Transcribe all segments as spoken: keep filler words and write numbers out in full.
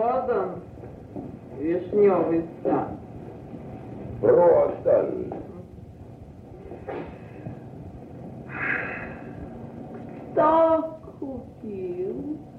продан вишневый сад? Продан. Кто купил?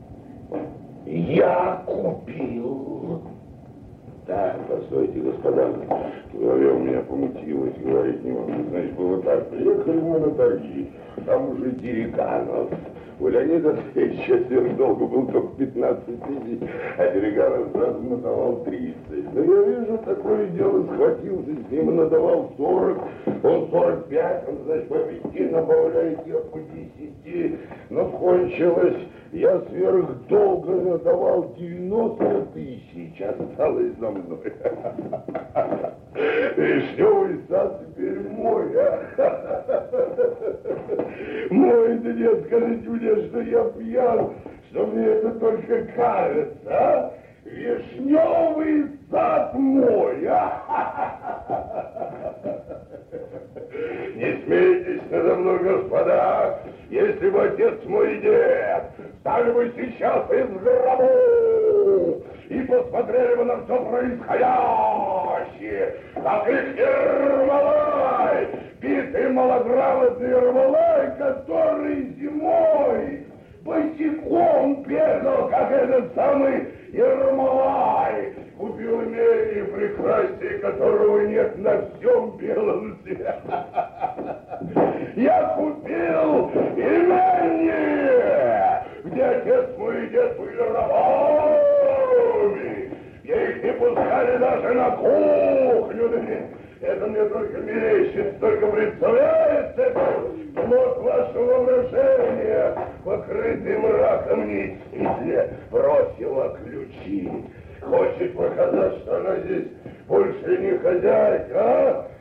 Я купил. Так, постойте, господа, в голове у меня помутилось, говорить не могу. Значит, было так, приехали мы на торги, там уже Дериканов. У Леонида Андреевича сверхдолго был только пятнадцать тысяч, а Дериканов сразу надавал тридцать. Да я вижу, такое дело, схватился с ним, надавал сорок, он сорок пять, он, значит, по пяти набавляет, я по десяти. Но кончилось, я сверхдолго надавал девяносто тысяч, осталось за мной. Вишневый сад теперь мой, а? Мой, да нет, скажите мне, что я пьян, что мне это только кажется, а? Вишневый сад мой, а? Не смейтесь надо мной, господа, если бы отец мой и дед стали бы сейчас из гробу и посмотрели бы на все происходящее, как их Ермолай, битый малограмотный Ермолай, который зимой босиком бегал, как этот самый Ермолай, купил имение, прекраснее которого нет на всем белом свете. Я купил имение, где отец мой и дед были рабами. Я их не пускали даже на кухню. Это мне только мерещится, только представляется, это плод вашего воображения, покрытый мраком нить, бросила ключи. Хочет показать, что она здесь больше не хозяйка, а?